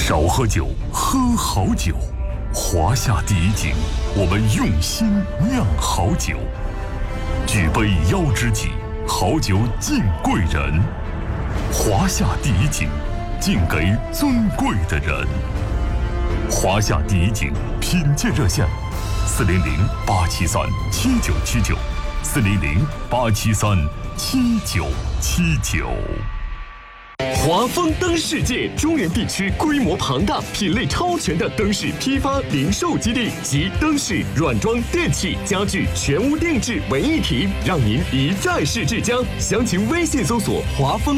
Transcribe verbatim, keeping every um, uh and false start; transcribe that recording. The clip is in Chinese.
少喝酒，喝好酒。华夏第一景，我们用心酿好酒。举杯邀知己，好酒敬贵人。华夏第一景，敬给尊贵的人。华夏第一景品鉴热线：四零零八七三七九七九，四零零八七三七九七九。 华丰灯世界中原地区规模庞大、品类超全的灯饰批发零售基地，集灯饰、软装、电器、家具全屋定制为一体，让您一站式至家。详情微信搜索华丰